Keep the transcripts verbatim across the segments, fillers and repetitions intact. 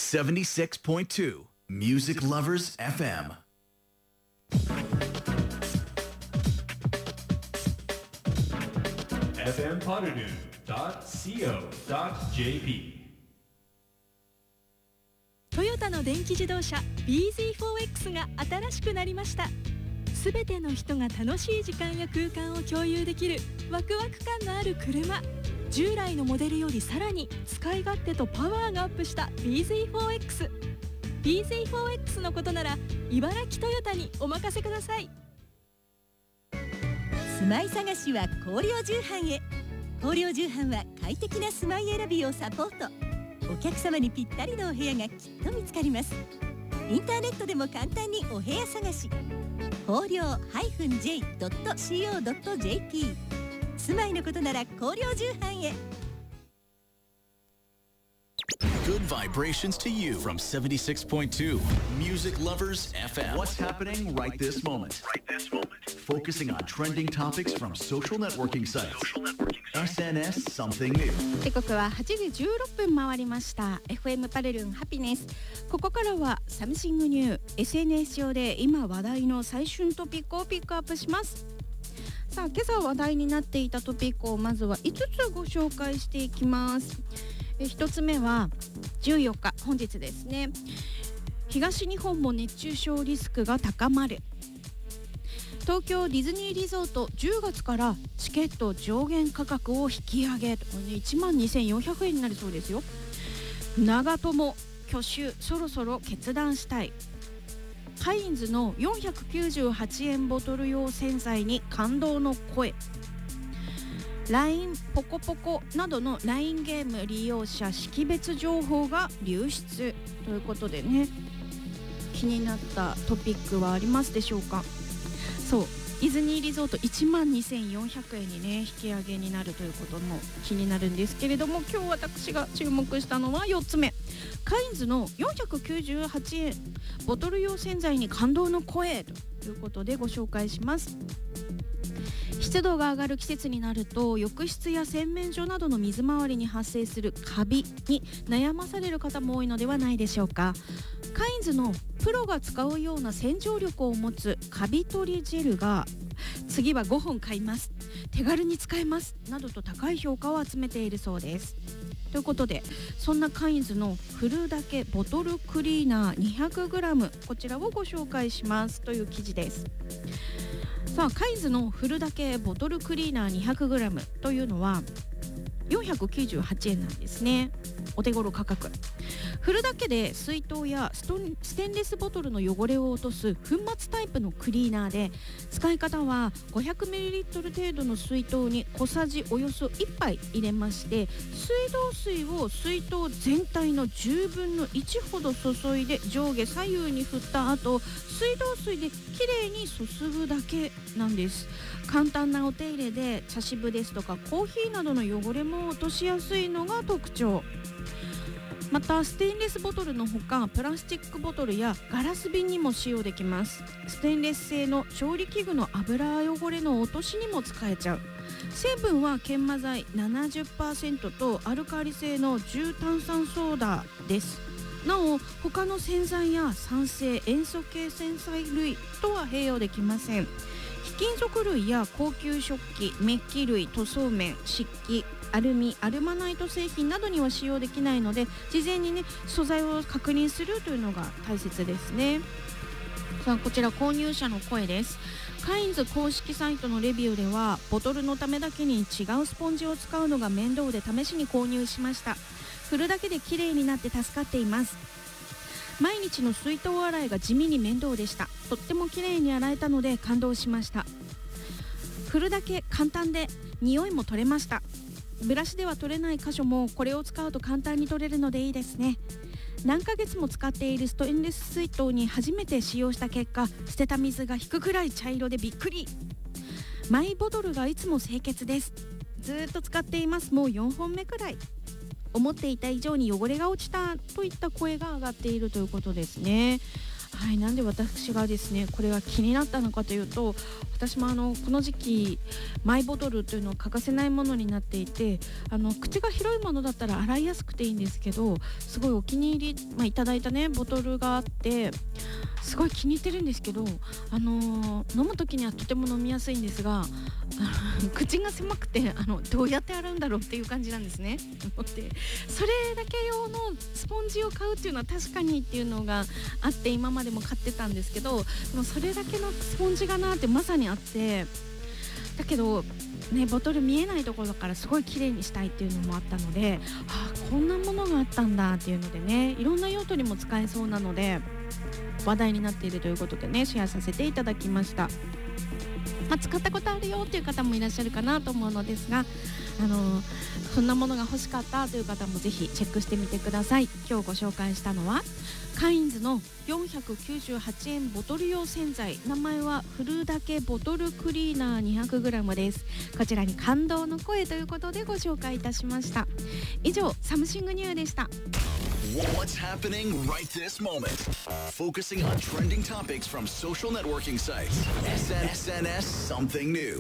セブンティシックスポイントツー Music Lovers エフエム。 エフエム ポッドキャスト ドット シーオー ドット ジェーピー。 トヨタの電気自動車 ビーゼットフォーエックス が新しくなりました。すべての人が楽しい時間や空間を共有できるワクワク感のある車。従来のモデルよりさらに使い勝手とパワーがアップした ビーゼットフォーエックス。 ビーゼットフォーエックス のことなら茨城トヨタにお任せください。 住まい探しは光陵重版へ。光陵重版は快適な住まい選びをサポート。お客様にぴったりのお部屋がきっと見つかります。インターネットでも簡単にお部屋探し。光陵 ジェイドット シーオー ドット ジェーピー。 住まいのことなら光陵重版へ。 Good vibrations to you from セブンティシックスポイントツー Music Lovers エフエム. What's happening right this moment? Focusing on trending topics from social networking sites. エスエヌエス something new. 時刻ははちじじゅうろっぷん回りました。 エフエム パレルンハピネス。ここからはサムシングニュー エスエヌエス 上で今話題の最旬トピックをピックアップします。さあ、今朝話題になっていたトピックをまずはいつつご紹介していきます。えひとつめはじゅうよっか、本日ですね。東日本も熱中症リスクが高まる。東京ディズニーリゾートじゅうがつからチケット上限価格を引き上げ、いちまんにせんよんひゃくえんになるそうですよ。長友去就そろそろ決断したい。カインズのよんひゃくきゅうじゅうはちえんボトル用洗剤に感動の声。 ライン ポコポコなどの ライン ゲーム利用者識別情報が流出ということでね、気になったトピックはありますでしょうか。そう、ディズニーリゾートいちまんにせんよんひゃくえんにね引き上げになるということも気になるんですけれども、今日私が注目したのはよっつめ、カインズのよんひゃくきゅうじゅうはちえんボトル用洗剤に感動の声ということでご紹介します。湿度が上がる季節になると浴室や洗面所などの水回りに発生するカビに悩まされる方も多いのではないでしょうか。カインズのプロが使うような洗浄力を持つカビ取りジェルが次はごほん買います、手軽に使えますなどと高い評価を集めているそうです。ということで、そんなカインズの振るだけボトルクリーナー にひゃくグラム、 こちらをご紹介しますという記事です。さあ、カインズの振るだけボトルクリーナー にひゃくグラム というのはよんひゃくきゅうじゅうはちえんなんですね。お手頃価格。振るだけで水筒やストンステンレスボトルの汚れを落とす粉末タイプのクリーナーで、使い方は ごひゃくミリリットル 程度の水筒に小さじおよそいっぱい入れまして、水道水を水筒全体のじゅうぶんのいちほど注いで上下左右に振った後、水道水できれいに注ぐだけなんです。簡単なお手入れで茶渋ですとかコーヒーなどの汚れも落としやすいのが特徴。またステンレスボトルのほかプラスチックボトルやガラス瓶にも使用できます。ステンレス製の調理器具の油汚れの落としにも使えちゃう。成分は研磨剤 ななじゅっパーセント とアルカリ性の重炭酸ソーダです。なお他の洗剤や酸性塩素系洗剤類とは併用できません。非金属類や高級食器、メッキ類、塗装面、漆器、アルミ、アルマナイト製品などには使用できないので、事前にね素材を確認するというのが大切ですね。さあ、こちら購入者の声です。カインズ公式サイトのレビューでは、ボトルのためだけに違うスポンジを使うのが面倒で試しに購入しました。振るだけで綺麗になって助かっています。毎日の水筒洗いが地味に面倒でした。とっても綺麗に洗えたので感動しました。振るだけ簡単で匂いも取れました。ブラシでは取れない箇所もこれを使うと簡単に取れるのでいいですね。何ヶ月も使っているステンレス水筒に初めて使用した結果、捨てた水が引くくらい茶色でびっくり。マイボトルがいつも清潔です。ずっと使っています。もうよんほんめくらい。思っていた以上に汚れが落ちたといった声が上がっているということですね。 はい、なんで私がですねこれが気になったのかというと、私もあのこの時期マイボトルというのは欠かせないものになっていて、あの口が広いものだったら洗いやすくていいんですけど、すごいお気に入り、まあ、いただいたねボトルがあって、すごい気に入ってるんですけど、あのー、飲む時にはとても飲みやすいんですが、口が狭くてあのどうやって洗うんだろうっていう感じなんですね。でそれだけ用のスポンジを買うっていうのは確かにっていうのがあって、今までも買ってたんですけど、でもそれだけのスポンジがなってまさにあって、だけどねボトル見えないところだからすごい綺麗にしたいっていうのもあったので、ああこんなものがあったんだっていうのでね、いろんな用途にも使えそうなので話題になっているということでね、シェアさせていただきました。まあ、使ったことあるよっていう方もいらっしゃるかなと思うのですが、あのー、そんなものが欲しかったという方もぜひチェックしてみてください。今日ご紹介したのはカインズのよんひゃくきゅうじゅうはちえんボトル用洗剤、名前はふるだけボトルクリーナー にひゃくグラム です。こちらに感動の声ということでご紹介いたしました。以上サムシングニューでした。 What's happening right this moment? Focusing on trending topics from social networking sites. エスエヌエス Something New.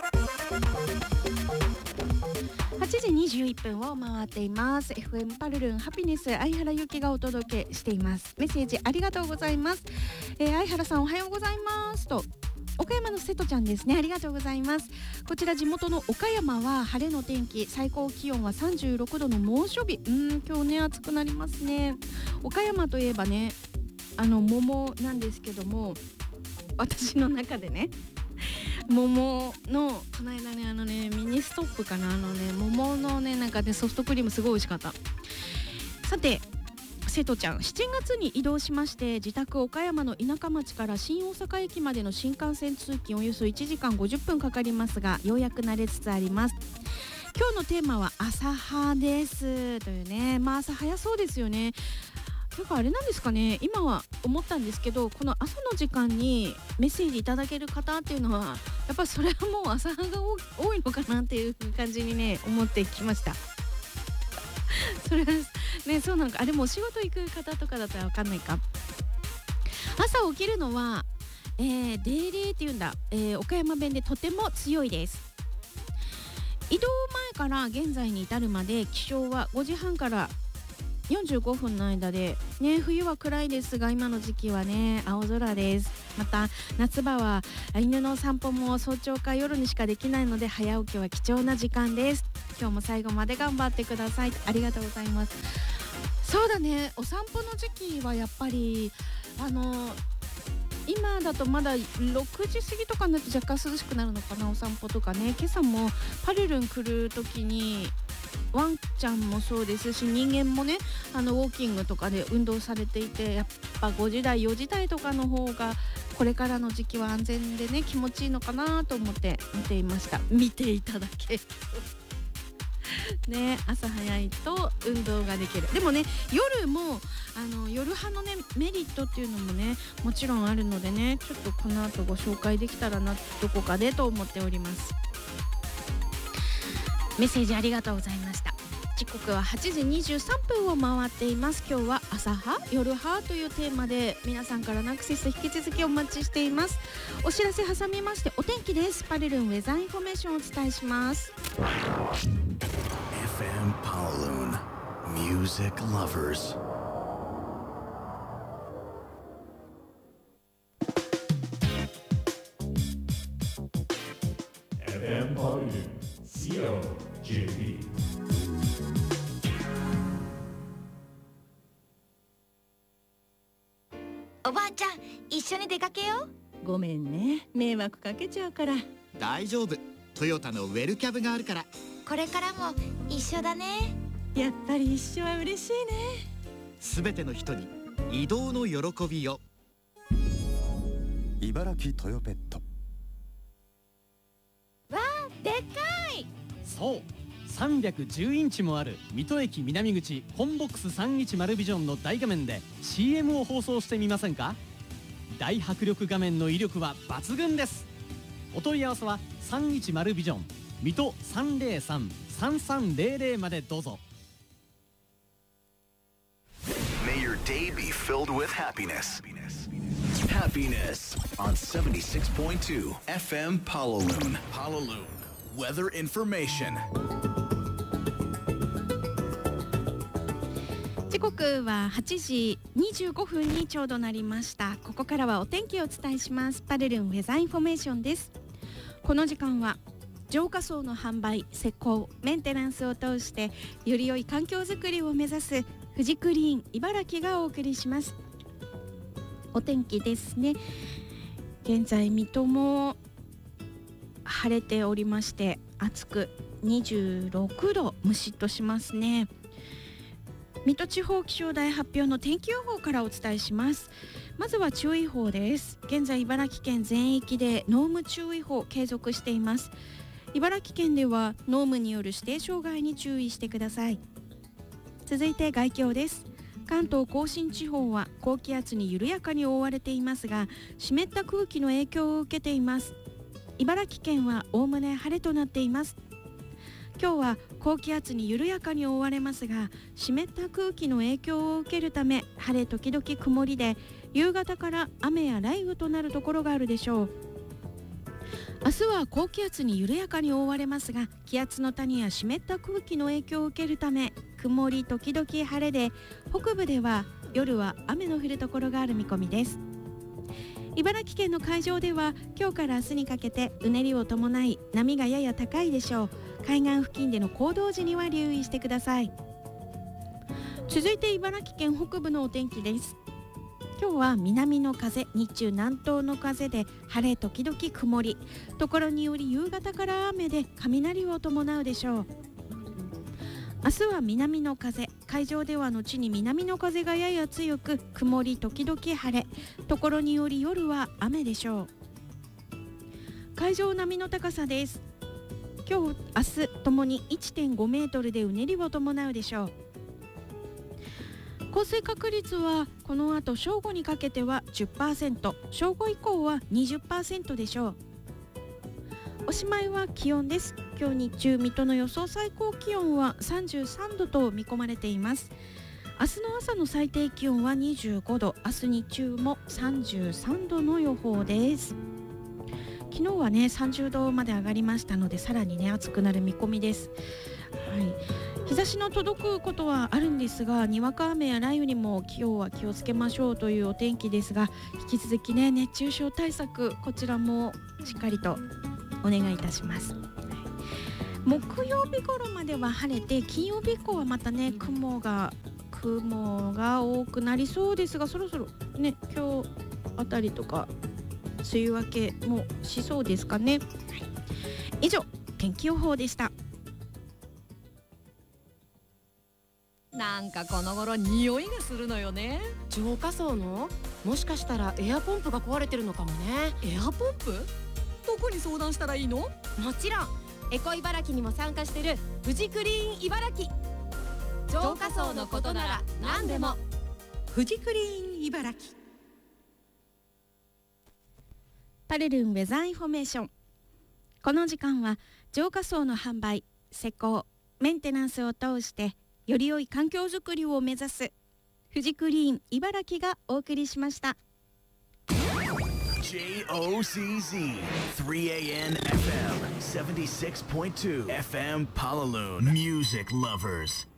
はちじにじゅういっぷんを回っています。 エフエム パルルンハピネス相原由紀がお届けしています。メッセージありがとうございます。えー、相原さんおはようございますと、岡山の瀬戸ちゃんですね、ありがとうございます。こちら地元の岡山は晴れの天気、最高気温はさんじゅうろくどの猛暑日。うーん今日ね暑くなりますね。岡山といえばねあの桃なんですけども、私の中でね桃のこの間ねあのねミニストップかな、あのね桃のねなんかねソフトクリームすごい美味しかった。さて瀬戸ちゃん、しちがつに移動しまして、自宅岡山の田舎町から新大阪駅までの新幹線通勤およそいちじかんごじゅっぷんかかりますが、ようやく慣れつつあります。今日のテーマは朝派ですというね、まあ朝早そうですよね。というかあれなんですかね、今は思ったんですけど、この朝の時間にメッセージいただける方っていうのはやっぱそれはもう朝派が多いのかなっていう感じにね思ってきました。それはねそうなんか、あでもお仕事行く方とかだったら分かんないか。朝起きるのは、えー、デイリーっていうんだ、えー、岡山弁でとても強いです。移動前から現在に至るまで気象はごじはんからよんじゅうごふんの間でね、冬は暗いですが今の時期はね青空です。また夏場は犬の散歩も早朝か夜にしかできないので早起きは貴重な時間です。今日も最後まで頑張ってください。ありがとうございます。そうだね、お散歩の時期はやっぱりあの今だとまだろくじ過ぎとかになって若干涼しくなるのかな、お散歩とかね。今朝もパルルン来る時にワンちゃんもそうですし人間もねあのウォーキングとかで運動されていて、やっぱごじ台よじ台とかの方がこれからの時期は安全でね気持ちいいのかなと思って見ていました。見ていただけね、朝早いと運動ができる。でもね夜もあの夜派のねメリットっていうのもねもちろんあるのでね、ちょっとこの後ご紹介できたらなどこかでと思っております。メッセージありがとうございました。時刻ははちじにじゅうさんぷんを回っています。今日は朝派夜派というテーマで皆さんからのアクセス引き続きお待ちしています。お知らせ挟みましてお天気です。パルルンウェザーインフォメーションをお伝えします。 エフエム Paulun Music Lovers。 エフエム Paulunシーオージェーピー。 おばあちゃん一緒に出かけよう。 ごめんね、迷惑かけちゃうから。 大丈夫、トヨタのウェルキャブがあるから。 これからも一緒だね。 やっぱり一緒は嬉しいね。 すべての人に移動の喜びを。 茨城トヨペット。 わあでっかい。 そうさんびゃくじゅうインチもある水戸駅南口コンボックスさんびゃくじゅうビジョンの大画面で シーエム を放送してみませんか。大迫力画面の威力は抜群です。お問い合わせはさんびゃくじゅうビジョン水戸 さんぜろさん さんさんぜろぜろ までどうぞ。 May your day be filled with happiness. Happiness on seventy-six point two F M Palaloon. Palaloon. Weather information. 時刻ははちじにじゅうごふんにちょうどなりました。ここからはお天気をお伝えします。パルルンウェザーインフォメーションです。この時間は浄化槽の販売、施工、メンテナンスを通してより良い環境づくりを目指すフジクリーン茨城がお送りします。お天気ですね。現在水戸も晴れておりまして暑くにじゅうろくど、ムシッとしますね。水戸地方気象台発表の天気予報からお伝えします。まずは注意報です。現在茨城県全域で濃霧注意報継続しています。茨城県では濃霧による指定障害に注意してください。続いて概況です。関東甲信地方は高気圧に緩やかに覆われていますが、湿った空気の影響を受けています。茨城県はおおむね晴れとなっています。今日は高気圧に緩やかに覆われますが、湿った空気の影響を受けるため晴れ時々曇りで、夕方から雨や雷雨となるところがあるでしょう。明日は高気圧に緩やかに覆われますが、気圧の谷や湿った空気の影響を受けるため曇り時々晴れで、北部では夜は雨の降るところがある見込みです。茨城県の海上では今日から明日にかけてうねりを伴い波がやや高いでしょう。海岸付近での行動時には留意してください。続いて茨城県北部のお天気です。今日は南の風、日中南東の風で晴れ時々曇り、ところにより夕方から雨で雷を伴うでしょう。明日は南の風、海上では後に南の風がやや強く、曇り時々晴れ、ところにより夜は雨でしょう。海上波の高さです。今日、明日ともに いってんご メートルでうねりを伴うでしょう。降水確率はこの後正午にかけては じゅっパーセント、正午以降は にじゅっパーセント でしょう。おしまいは気温です。今日日中水戸の予想最高気温はさんじゅうさんどと見込まれています。明日の朝の最低気温はにじゅうごど、明日日中もさんじゅうさんどの予報です。昨日はねさんじゅうどまで上がりましたので、さらにね暑くなる見込みです。はい、日差しの届くことはあるんですが、にわか雨や雷雨にも今日は気をつけましょうというお天気ですが、引き続きね熱中症対策、こちらもしっかりとお願いいたします。木曜日頃までは晴れて、金曜日以降はまたね雲が雲が多くなりそうですが、そろそろね今日あたりとか梅雨明けもしそうですかね。はい、以上天気予報でした。 なんかこの頃匂いがするのよね。 浄化槽の？もしかしたらエアポンプが壊れてるのかもね。 エアポンプ？どこに相談したらいいの？もちろんエコ茨城にも参加してるフジクリーン茨城。浄化槽のことなら何でも。 フジクリーン茨城。 パルルンウェザーインフォメーション。この時間は浄化槽の販売、施工、メンテナンスを通してより良い環境づくりを目指すフジクリーン茨城がお送りしました。 ジェイオーシーズー スリーエーエヌ エフエム セブンティシックスポイントツー エフエム Palaloon Music Lovers